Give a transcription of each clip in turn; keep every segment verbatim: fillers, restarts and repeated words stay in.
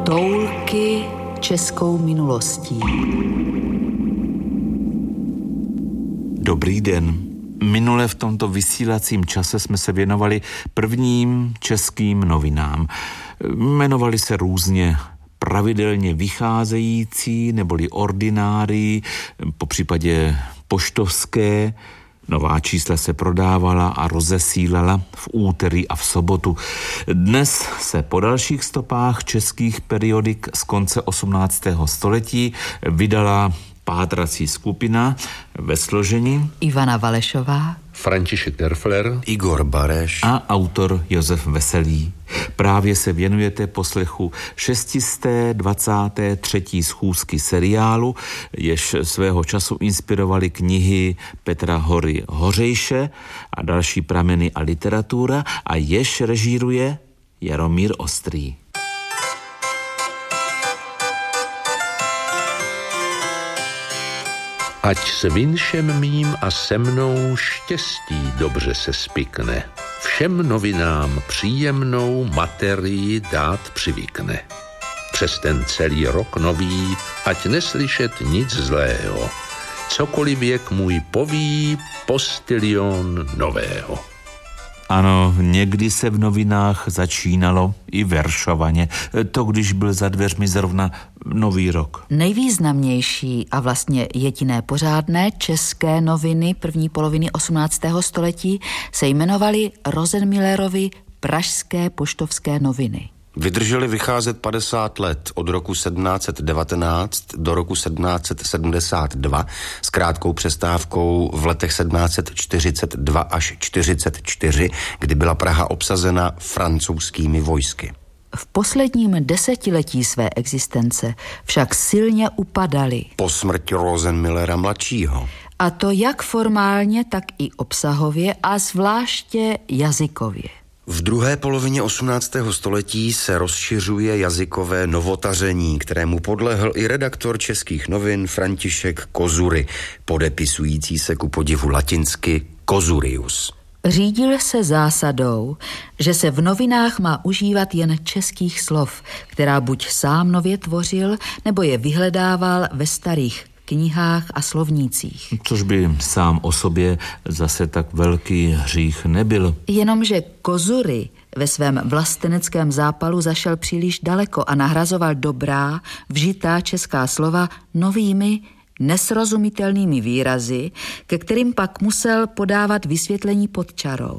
Toulky českou minulostí. Dobrý den. Minule v tomto vysílacím čase jsme se věnovali prvním českým novinám. Jmenovali se různě: pravidelně vycházející, neboli ordinárii, popřípadě poštovské. Nová čísla se prodávala a rozesílala v úterý a v sobotu. Dnes se po dalších stopách českých periodik z konce osmnáctého století vydala pátrací skupina ve složení Ivana Valešová, František Derfler, Igor Bareš a autor Josef Veselý. Právě se věnujete poslechu šestisté dvacáté třetí schůzky seriálu, jež svého času inspirovaly knihy Petra Hory Hořejše a další prameny a literatura, a jež režíruje Jaromír Ostrý. Ať s vinšem mým a se mnou štěstí dobře se spikne. Všem novinám příjemnou materii dát přivykne. Přes ten celý rok nový, ať neslyšet nic zlého. Cokoliv věk můj poví, postilion nového. Ano, někdy se v novinách začínalo i veršovaně. To, když byl za dveřmi zrovna nový rok. Nejvýznamnější a vlastně jediné pořádné české noviny první poloviny osmnáctého století se jmenovaly Rosenmillerovy Pražské poštovské noviny. Vydrželi vycházet padesát let, od roku sedmnáct set devatenáct do roku sedmnáct set sedmdesát dva, s krátkou přestávkou v letech sedmnáct set čtyřicet dva až čtyřicet čtyři, kdy byla Praha obsazena francouzskými vojsky. V posledním desetiletí své existence však silně upadaly. Po smrti Rosenmillera mladšího. A to jak formálně, tak i obsahově a zvláště jazykově. V druhé polovině osmnáctého století se rozšiřuje jazykové novotaření, kterému podlehl i redaktor českých novin František Kozury, podepisující se ku podivu latinsky Kozurius. Řídil se zásadou, že se v novinách má užívat jen českých slov, která buď sám nově tvořil, nebo je vyhledával ve starých knihách a slovnících. Což by sám o sobě zase tak velký hřích nebyl. Jenomže Kozury ve svém vlasteneckém zápalu zašel příliš daleko a nahrazoval dobrá, vžitá česká slova novými, nesrozumitelnými výrazy, ke kterým pak musel podávat vysvětlení pod čarou.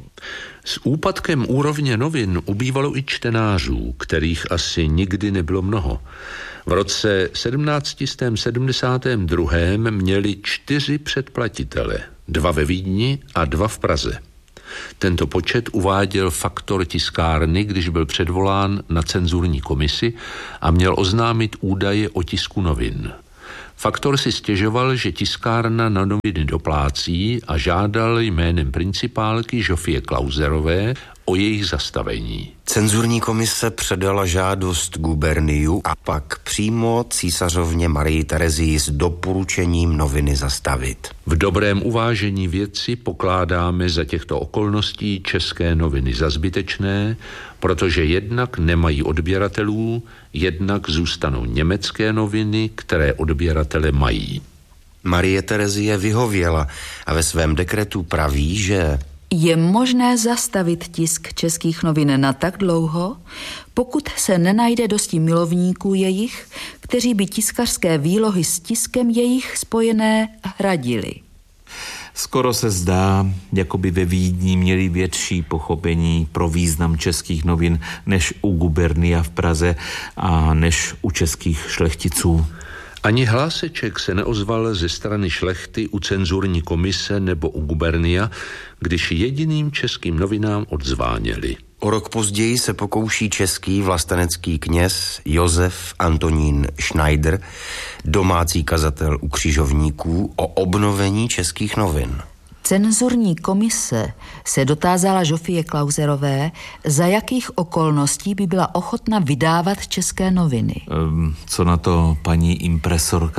S úpadkem úrovně novin ubývalo i čtenářů, kterých asi nikdy nebylo mnoho. V roce sedmnáct set sedmdesát dva měli čtyři předplatitele, dva ve Vídni a dva v Praze. Tento počet uváděl faktor tiskárny, když byl předvolán na cenzurní komisi a měl oznámit údaje o tisku novin. Faktor si stěžoval, že tiskárna na noviny doplácí, a žádal jménem principálky Žofie Klauzerové o jejich zastavení. Cenzurní komise předala žádost guberniu a pak přímo císařovně Marii Terezii s doporučením noviny zastavit. V dobrém uvážení věci pokládáme za těchto okolností české noviny za zbytečné, protože jednak nemají odběratelů, jednak zůstanou německé noviny, které odběratele mají. Marie Terezie vyhověla a ve svém dekretu praví, že je možné zastavit tisk českých novin na tak dlouho, pokud se nenajde dosti milovníků jejich, kteří by tiskařské výlohy s tiskem jejich spojené hradili. Skoro se zdá, jako by ve Vídni měli větší pochopení pro význam českých novin než u gubernia v Praze a než u českých šlechticů. Ani hláseček se neozval ze strany šlechty u cenzurní komise nebo u gubernia, když jediným českým novinám odzváněli. O rok později se pokouší český vlastenecký kněz Josef Antonín Schneider, domácí kazatel u křižovníků, o obnovení českých novin. Cenzurní komise se dotázala Žofie Klauzerové, za jakých okolností by byla ochotna vydávat české noviny. Um, co na to paní impresorka?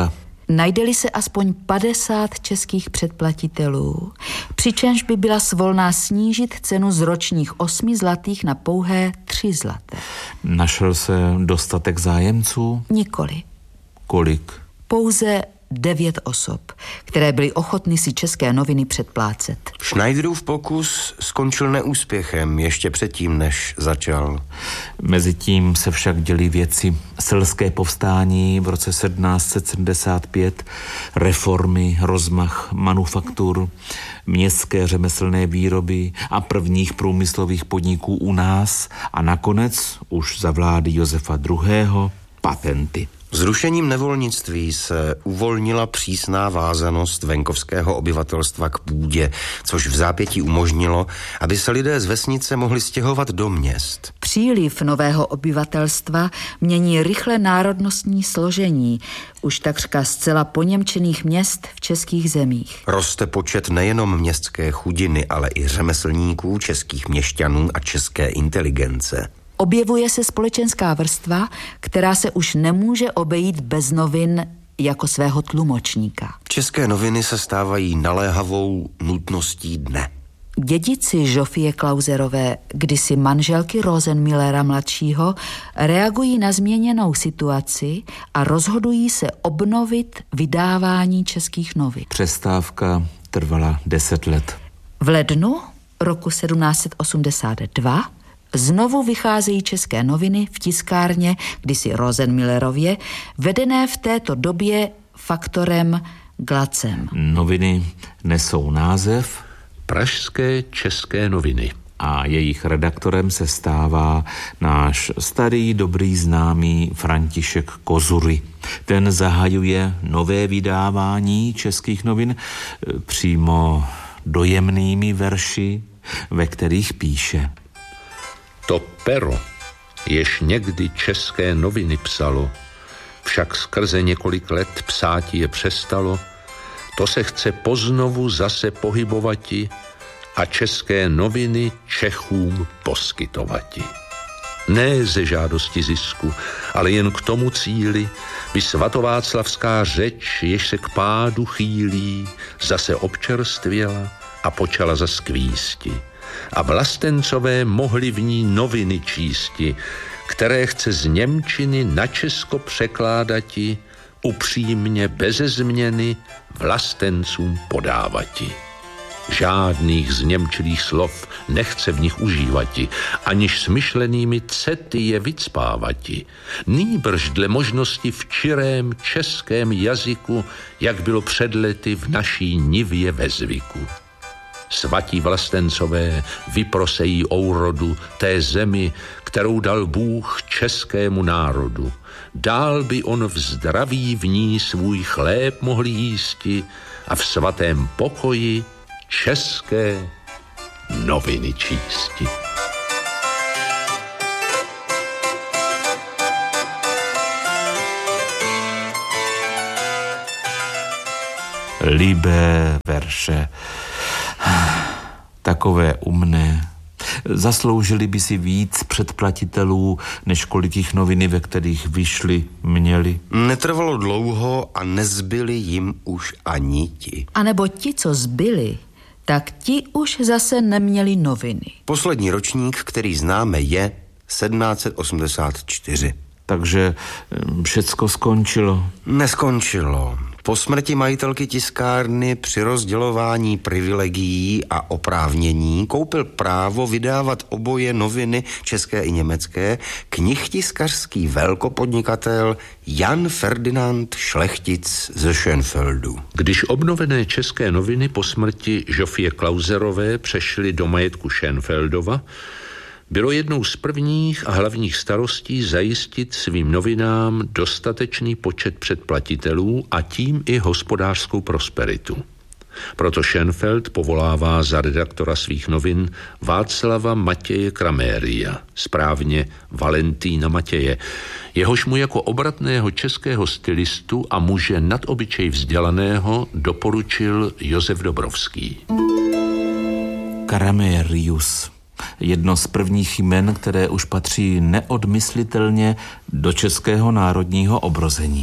najde-li se aspoň padesát českých předplatitelů, přičemž by byla svolná snížit cenu z ročních osmi zlatých na pouhé tři zlaté. Našel se dostatek zájemců? Nikoli. Kolik? Pouze devět osob, které byly ochotny si české noviny předplácet. Schneiderův pokus skončil neúspěchem ještě předtím, než začal. Mezitím se však děly věci. Selské povstání v roce sedmnáct set sedmdesát pět, reformy, rozmach manufaktur, městské řemeslné výroby a prvních průmyslových podniků u nás a nakonec už za vlády Josefa druhého. patenty. Zrušením nevolnictví se uvolnila přísná vázanost venkovského obyvatelstva k půdě, což v zápětí umožnilo, aby se lidé z vesnice mohli stěhovat do měst. Příliv nového obyvatelstva mění rychle národnostní složení už takřka zcela poněmčených měst v českých zemích. Roste počet nejenom městské chudiny, ale i řemeslníků, českých měšťanů a české inteligence. Objevuje se společenská vrstva, která se už nemůže obejít bez novin jako svého tlumočníka. České noviny se stávají naléhavou nutností dne. Dědici Žofie Klauserové, kdysi manželky Rosenmillera mladšího, reagují na změněnou situaci a rozhodují se obnovit vydávání českých novin. Přestávka trvala deset let. V lednu roku sedmnáct set osmdesát dva znovu vycházejí české noviny v tiskárně kdysi Rosenmillerově, vedené v této době faktorem Glacem. Noviny nesou název Pražské české noviny. A jejich redaktorem se stává náš starý, dobrý známý František Kozury. Ten zahajuje nové vydávání českých novin přímo dojemnými verši, ve kterých píše: To pero, jež někdy české noviny psalo, však skrze několik let psáti je přestalo, to se chce poznovu zase pohybovati a české noviny Čechům poskytovati. Ne ze žádosti zisku, ale jen k tomu cíli, by svatováclavská řeč, jež se k pádu chýlí, zase občerstvěla a počala zaskvísti. A vlastencové mohli v ní noviny čísti, které chce z němčiny na česko překládati, upřímně beze změny vlastencům podávati. Žádných zněmčilých slov nechce v nich užívati, aniž smyšlenými cety je vycpávati. Nýbrž dle možnosti v čirém českém jazyku, jak bylo před lety v naší nivě ve zvyku. Svatí vlastencové vyprosejí ourodu té zemi, kterou dal Bůh českému národu. Dál by on v zdraví v ní svůj chléb mohl jísti a v svatém pokoji české noviny čísti. Libé verše, takové umné. Zasloužili by si víc předplatitelů, než kolik jich noviny, ve kterých vyšly, měli. Netrvalo dlouho a nezbyli jim už ani ti. A nebo ti, co zbyli, tak ti už zase neměli noviny. Poslední ročník, který známe, je sedmnáct set osmdesát čtyři. Takže všecko skončilo. Neskončilo. Po smrti majitelky tiskárny při rozdělování privilegií a oprávnění koupil právo vydávat oboje noviny české i německé knihtiskařský velkopodnikatel Jan Ferdinand Šlechtic ze Schönfeldu. Když obnovené české noviny po smrti Žofie Klauserové přešly do majetku Schönfeldova, bylo jednou z prvních a hlavních starostí zajistit svým novinám dostatečný počet předplatitelů a tím i hospodářskou prosperitu. Proto Schönfeld povolává za redaktora svých novin Václava Matěje Kraméria, správně Valentína Matěje, jehož mu jako obratného českého stylistu a muže nad obyčej vzdělaného doporučil Josef Dobrovský. Kramérius. Jedno z prvních jmen, které už patří neodmyslitelně do českého národního obrození.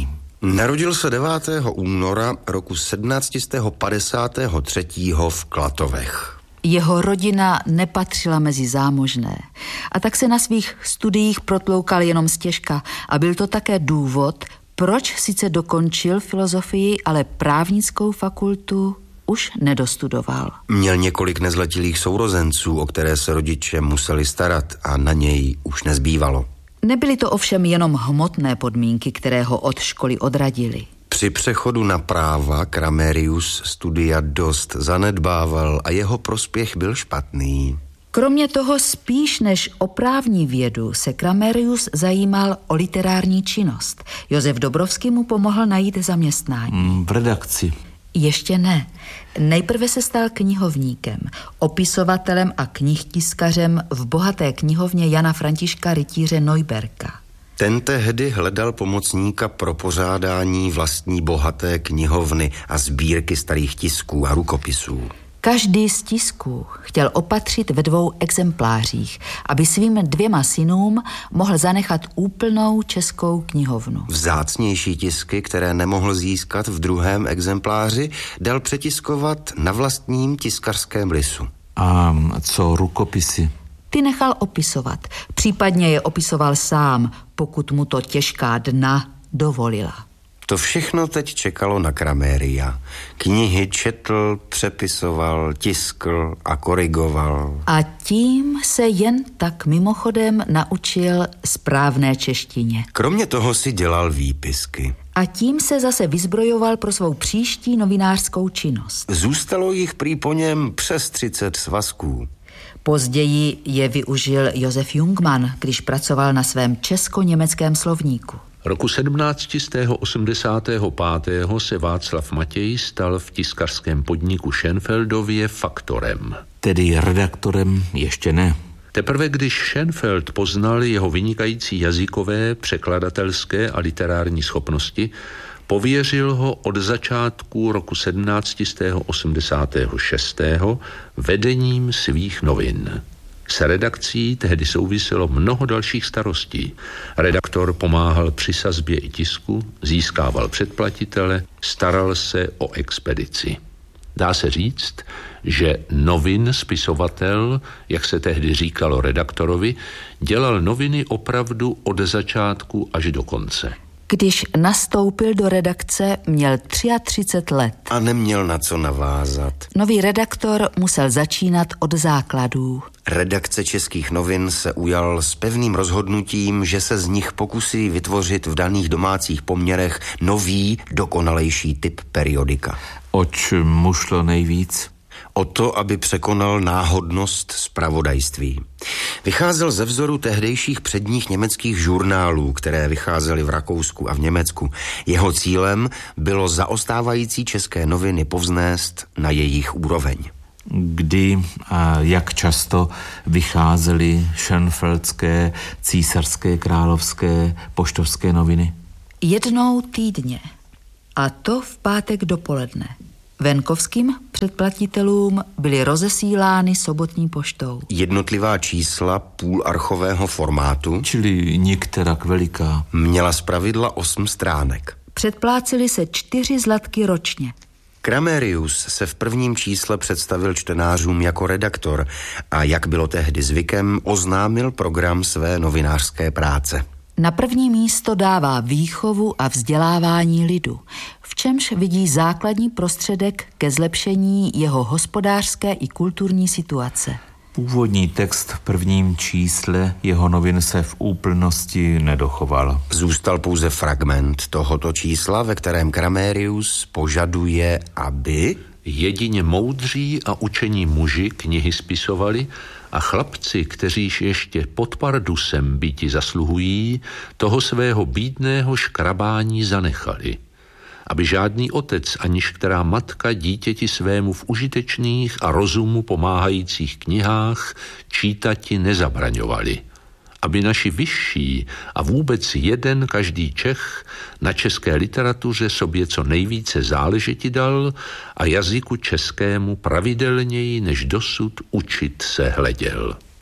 Narodil se devátého února roku sedmnáct padesát tři v Klatovech. Jeho rodina nepatřila mezi zámožné a tak se na svých studiích protloukal jenom stěžka a byl to také důvod, proč sice dokončil filozofii, ale právnickou fakultu už nedostudoval. Měl několik nezletilých sourozenců, o které se rodiče museli starat a na něj už nezbývalo. Nebyly to ovšem jenom hmotné podmínky, které ho od školy odradily. Při přechodu na práva Kramerius studia dost zanedbával a jeho prospěch byl špatný. Kromě toho spíš než o právní vědu se Kramerius zajímal o literární činnost. Josef Dobrovský mu pomohl najít zaměstnání. V redakci. Ještě ne. Nejprve se stal knihovníkem, opisovatelem a knihtiskařem v bohaté knihovně Jana Františka Rytíře Neuberka. Ten tehdy hledal pomocníka pro pořádání vlastní bohaté knihovny a sbírky starých tisků a rukopisů. Každý z tisků chtěl opatřit ve dvou exemplářích, aby svým dvěma synům mohl zanechat úplnou českou knihovnu. Vzácnější tisky, které nemohl získat v druhém exempláři, dal přetiskovat na vlastním tiskařském lisu. A co rukopisy? Ty nechal opisovat, případně je opisoval sám, pokud mu to těžká dna dovolila. To všechno teď čekalo na Krameria. Knihy četl, přepisoval, tiskl a korigoval. A tím se jen tak mimochodem naučil správné češtině. Kromě toho si dělal výpisky. A tím se zase vyzbrojoval pro svou příští novinářskou činnost. Zůstalo jich prý po něm přes třicet svazků. Později je využil Josef Jungmann, když pracoval na svém česko-německém slovníku. Roku sedmnáct osmdesát pět se Václav Matěj stal v tiskařském podniku Schenfeldově faktorem. Tedy redaktorem ještě ne. Teprve když Schenfeld poznal jeho vynikající jazykové, překladatelské a literární schopnosti, pověřil ho od začátku roku sedmnáct osmdesát šest vedením svých novin. S redakcí tehdy souviselo mnoho dalších starostí. Redaktor pomáhal při sazbě i tisku, získával předplatitele, staral se o expedici. Dá se říct, že novin spisovatel, jak se tehdy říkalo redaktorovi, dělal noviny opravdu od začátku až do konce. Když nastoupil do redakce, měl třicet tři let. A neměl na co navázat. Nový redaktor musel začínat od základů. Redakce Českých novin se ujal s pevným rozhodnutím, že se z nich pokusí vytvořit v daných domácích poměrech nový, dokonalejší typ periodika. Oč mu šlo nejvíc? O to, aby překonal náhodnost zpravodajství. Vycházel ze vzoru tehdejších předních německých žurnálů, které vycházely v Rakousku a v Německu. Jeho cílem bylo zaostávající české noviny povznést na jejich úroveň. Kdy a jak často vycházely schenfeldské, císařské, královské, poštovské noviny? Jednou týdně. A to v pátek dopoledne. Venkovským předplatitelům byly rozesílány sobotní poštou. Jednotlivá čísla půlarchového formátu, čili některak veliká, měla zpravidla osm stránek. Předplácely se čtyři zlatky ročně. Kramerius se v prvním čísle představil čtenářům jako redaktor a, jak bylo tehdy zvykem, oznámil program své novinářské práce. Na první místo dává výchovu a vzdělávání lidu, v čemž vidí základní prostředek ke zlepšení jeho hospodářské i kulturní situace. Původní text v prvním čísle jeho novin se v úplnosti nedochoval. Zůstal pouze fragment tohoto čísla, ve kterém Kramerius požaduje, aby jedině moudří a učení muži knihy spisovali a chlapci, kteříž ještě pod pardusem býti zasluhují, toho svého bídného škrabání zanechali. Aby žádný otec, aniž která matka dítěti svému v užitečných a rozumu pomáhajících knihách čítati nezabraňovali. Aby naši vyšší a vůbec jeden každý Čech na české literatuře sobě co nejvíce záležeti dal a jazyku českému pravidelněji než dosud učit se hleděl.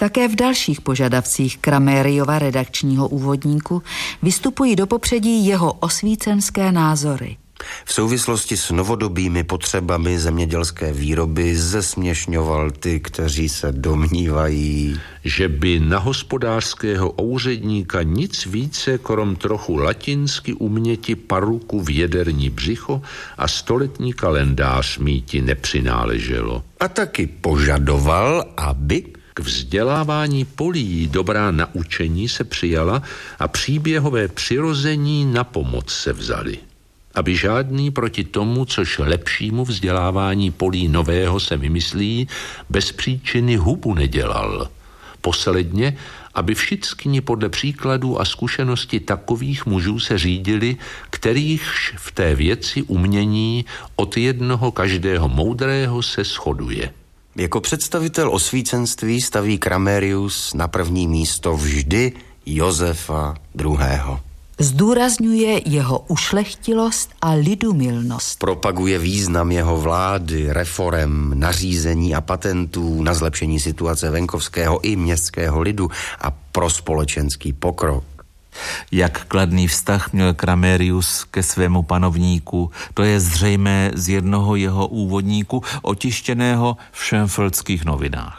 Také v dalších požadavcích Kramériova redakčního úvodníku vystupují do popředí jeho osvícenské názory. V souvislosti s novodobými potřebami zemědělské výroby zesměšňoval ty, kteří se domnívají, že by na hospodářského úředníka nic více krom trochu latinsky uměti paruku v jederní břicho a stoletní kalendář míti nepřináleželo. A taky požadoval, aby k vzdělávání polí dobrá naučení se přijala a příběhové přirození na pomoc se vzali. Aby žádný proti tomu, což lepšímu vzdělávání polí nového se vymyslí, bez příčiny hubu nedělal. Posledně, aby všichni podle příkladů a zkušenosti takových mužů se řídili, kterýchž v té věci umění od jednoho každého moudrého se shoduje. Jako představitel osvícenství staví Kramérius na první místo vždy Josefa druhého. Zdůrazňuje jeho ušlechtilost a lidumilnost. Propaguje význam jeho vlády, reforem, nařízení a patentů na zlepšení situace venkovského i městského lidu a pro společenský pokrok. Jak kladný vztah měl Kramérius ke svému panovníku, to je zřejmé z jednoho jeho úvodníku otištěného v Šenfeldských novinách.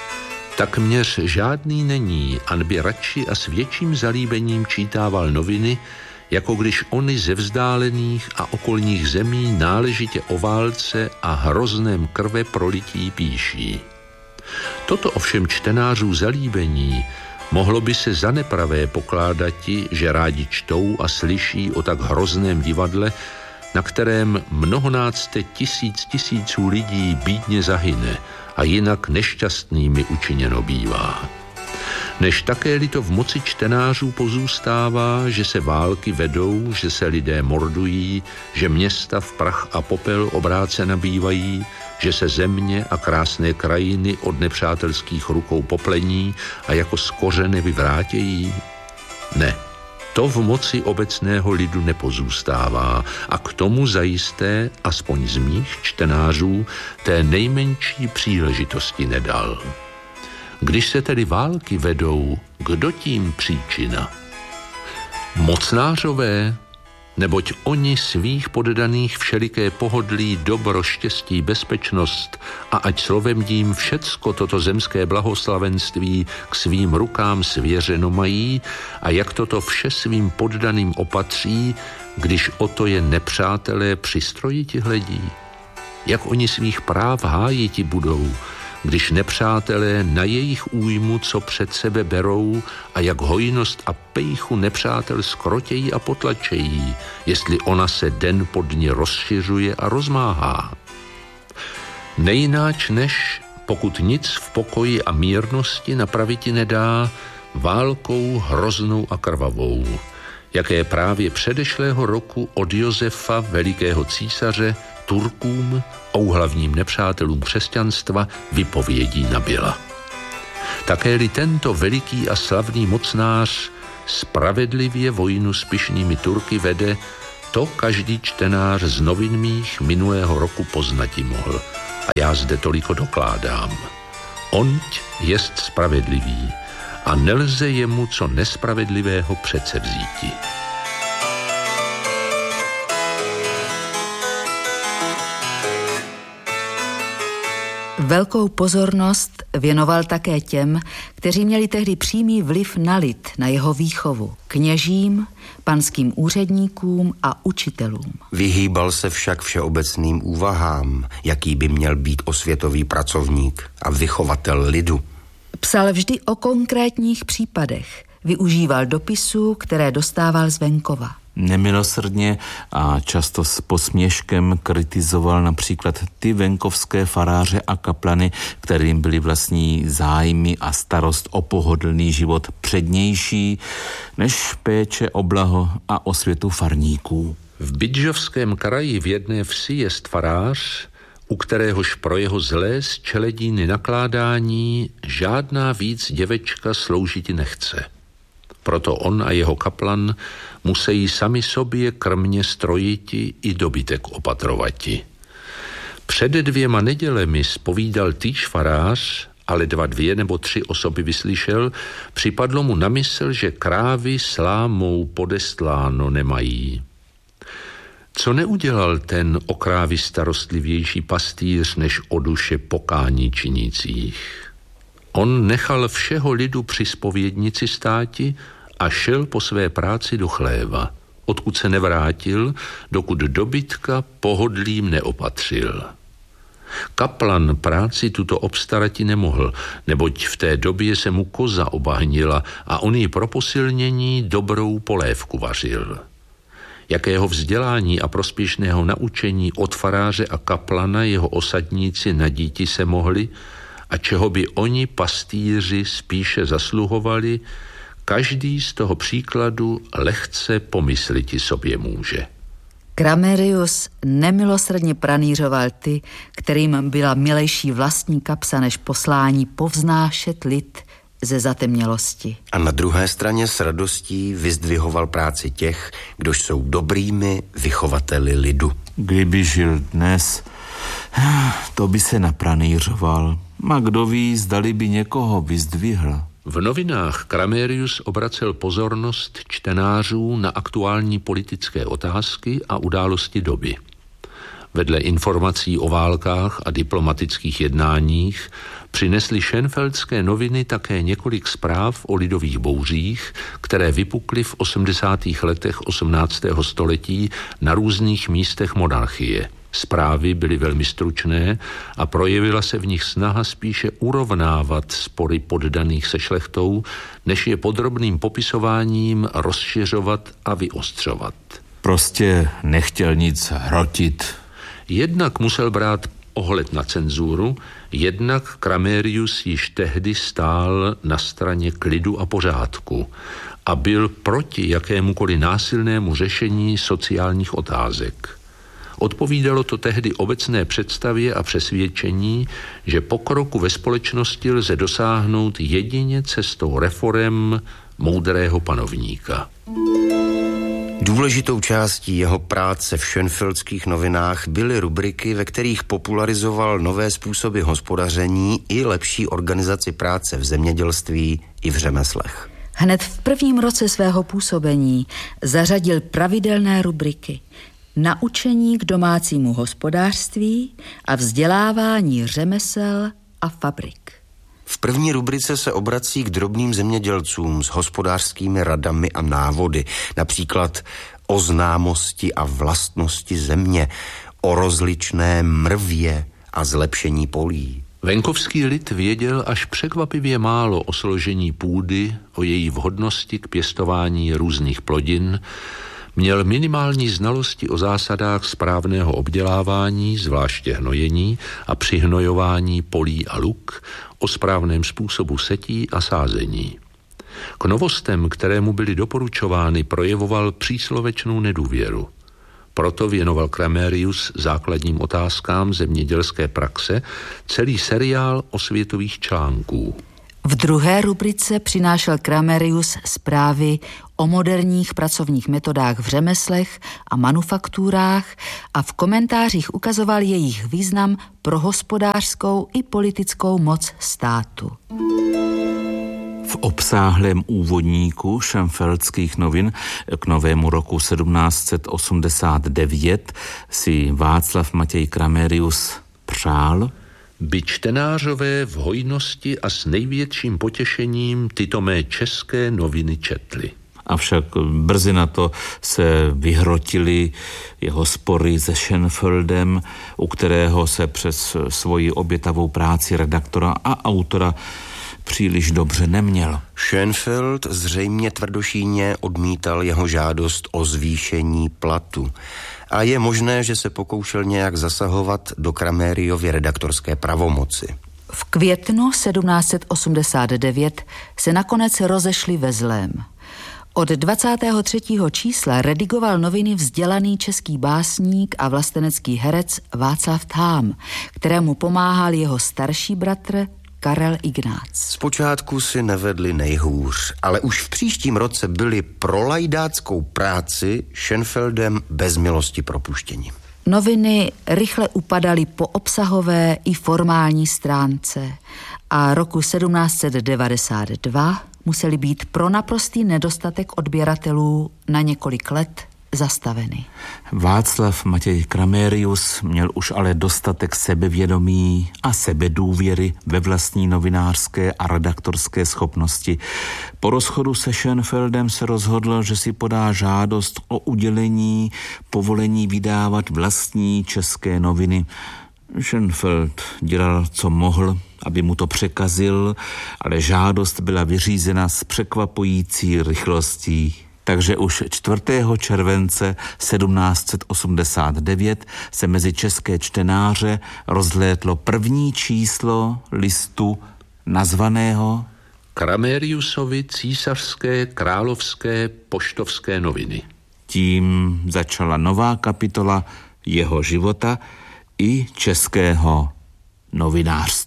Tak měř žádný není, anby radši a s větším zalíbením čítával noviny, jako když oni ze vzdálených a okolních zemí náležitě o válce a hrozném krve prolití píší. Toto ovšem čtenářů zalíbení mohlo by se za nepravé pokládati, že rádi čtou a slyší o tak hrozném divadle, na kterém mnohonácté tisíc tisíců lidí bídně zahyne a jinak nešťastnými učiněno bývá. Než také-li to v moci čtenářů pozůstává, že se války vedou, že se lidé mordují, že města v prach a popel obrácena bývají, že se země a krásné krajiny od nepřátelských rukou poplení a jako z kořene vyvrátějí? Ne. To v moci obecného lidu nepozůstává a k tomu zajisté, aspoň z mých čtenářů, té nejmenší příležitosti nedal. Když se tedy války vedou, kdo tím příčina? Mocnářové, neboť oni svých poddaných všeliké pohodlí, dobro, štěstí, bezpečnost a ať slovem dím všecko toto zemské blahoslavenství k svým rukám svěřeno mají a jak toto vše svým poddaným opatří, když o to je nepřátelé přistrojiti hledí? Jak oni svých práv hájiti budou, když nepřátelé na jejich újmu, co před sebe berou a jak hojnost a pejchu nepřátel skrotějí a potlačejí, jestli ona se den po dni rozšiřuje a rozmáhá. Nejnáč než, pokud nic v pokoji a mírnosti napraviti nedá, válkou hroznou a krvavou, jaké právě předešlého roku od Josefa, velikého císaře, Turkům, ouhlavním nepřátelům křesťanstva, vypovědí nabyla. Také-li tento veliký a slavný mocnář spravedlivě vojnu s pyšnými Turky vede, to každý čtenář z novin mých minulého roku poznati mohl. A já zde toliko dokládám. Onť jest spravedlivý a nelze jemu co nespravedlivého předsevzíti. Velkou pozornost věnoval také těm, kteří měli tehdy přímý vliv na lid, na jeho výchovu, kněžím, panským úředníkům a učitelům. Vyhýbal se však všeobecným úvahám, jaký by měl být osvětový pracovník a vychovatel lidu. Psal vždy o konkrétních případech, využíval dopisů, které dostával z venkova. Nemilosrdně a často s posměškem kritizoval například ty venkovské faráře a kaplany, kterým byly vlastní zájmy a starost o pohodlný život přednější než péče o blaho a osvětu farníků. V Bydžovském kraji v jedné vsi jest farář, u kteréhož pro jeho zlé z čeledíny nakládání žádná víc děvečka sloužiti nechce. Proto on a jeho kaplan musejí sami sobě krmně strojiti i dobytek opatrovati. Před dvěma nedělemi zpovídal týž farář ale dva dvě nebo tři osoby vyslyšel, připadlo mu na mysl, že krávy slámou podestláno nemají. Co neudělal ten o krávy starostlivější pastýř než o duše pokání činících? On nechal všeho lidu při zpovědnici státi a šel po své práci do chléva, odkud se nevrátil, dokud dobytka pohodlím neopatřil. Kaplan práci tuto obstarati nemohl, neboť v té době se mu koza obahnila a on ji pro posilnění dobrou polévku vařil. Jakého vzdělání a prospěšného naučení od faráře a kaplana jeho osadníci na díti se mohli a čeho by oni pastýři spíše zasluhovali, každý z toho příkladu lehce pomysliti sobě může. Kramerius nemilosrdně pranířoval ty, kterým byla milejší vlastní kapsa než poslání povznášet lid ze zatemnělosti. A na druhé straně s radostí vyzdvihoval práci těch, kdož jsou dobrými vychovateli lidu. Kdyby žil dnes, to by se napranířoval. A kdo ví, zdali by někoho vyzdvihl. V novinách Kramerius obracel pozornost čtenářů na aktuální politické otázky a události doby. Vedle informací o válkách a diplomatických jednáních přinesly šenfeldské noviny také několik zpráv o lidových bouřích, které vypukly v osmdesátých letech osmnáctého století na různých místech monarchie. Zprávy byly velmi stručné a projevila se v nich snaha spíše urovnávat spory poddaných se šlechtou, než je podrobným popisováním rozšiřovat a vyostřovat. Prostě nechtěl nic hrotit. Jednak musel brát ohled na cenzuru, jednak Kramerius již tehdy stál na straně klidu a pořádku a byl proti jakémukoliv násilnému řešení sociálních otázek. Odpovídalo to tehdy obecné představě a přesvědčení, že pokroku ve společnosti lze dosáhnout jedině cestou reforem moudrého panovníka. Důležitou částí jeho práce v šenfeldských novinách byly rubriky, ve kterých popularizoval nové způsoby hospodaření i lepší organizaci práce v zemědělství i v řemeslech. Hned v prvním roce svého působení zařadil pravidelné rubriky Naučení k domácímu hospodářství a vzdělávání řemesel a fabrik. V první rubrice se obrací k drobným zemědělcům s hospodářskými radami a návody, například o známosti a vlastnosti země, o rozličné mrvě a zlepšení polí. Venkovský lid věděl až překvapivě málo o složení půdy, o její vhodnosti k pěstování různých plodin, měl minimální znalosti o zásadách správného obdělávání, zvláště hnojení a přihnojování polí a luk, o správném způsobu setí a sázení. K novostem, které mu byly doporučovány, projevoval příslovečnou nedůvěru. Proto věnoval Kramerius základním otázkám zemědělské praxe celý seriál osvětových článků. V druhé rubrice přinášel Kramerius zprávy o moderních pracovních metodách v řemeslech a manufakturách a v komentářích ukazoval jejich význam pro hospodářskou i politickou moc státu. V obsáhlém úvodníku šenfeldských novin k novému roku sedmnáct set osmdesát devět si Václav Matěj Kramerius přál: by čtenářové v hojnosti a s největším potěšením tyto mé české noviny četli. Avšak brzy na to se vyhrotily jeho spory se Šenfeldem, u kterého se přes svoji obětavou práci redaktora a autora příliš dobře neměl. Šenfeld zřejmě tvrdošíjně odmítal jeho žádost o zvýšení platu a je možné, že se pokoušel nějak zasahovat do Krameriovy redaktorské pravomoci. V květnu sedmnáct set osmdesát devět se nakonec rozešli ve zlém. Od dvacátého třetího čísla redigoval noviny vzdělaný český básník a vlastenecký herec Václav Thám, kterému pomáhal jeho starší bratr Karel Ignác. Zpočátku si nevedli nejhůř, ale už v příštím roce byli pro lajdáckou práci Šenfeldem bez milosti propuštěni. Noviny rychle upadaly po obsahové i formální stránce a roku sedmnáct devadesát dva musely být pro naprostý nedostatek odběratelů na několik let zastaveny. Václav Matěj Kramérius měl už ale dostatek sebevědomí a sebedůvěry ve vlastní novinářské a redaktorské schopnosti. Po rozchodu se Schönfeldem se rozhodl, že si podá žádost o udělení povolení vydávat vlastní české noviny. Schönfeld dělal, co mohl, aby mu to překazil, ale žádost byla vyřízena s překvapující rychlostí. Takže už čtvrtého července sedmnáct osmdesát devět se mezi české čtenáře rozlétlo první číslo listu nazvaného Kramériusovy císařské královské poštovské noviny. Tím začala nová kapitola jeho života i českého novinářství.